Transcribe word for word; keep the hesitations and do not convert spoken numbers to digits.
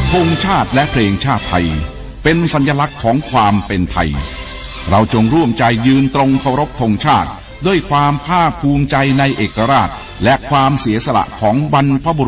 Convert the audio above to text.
ธงชาติและเพลงชาติไทยเป็นสัญลักษณ์ของความเป็นไทยเราจงร่วมใจยืนตรงเคารพธงชาติด้วยความภาคภูมิใจในเอกราชและความเสียสละของบรรพบุรุษ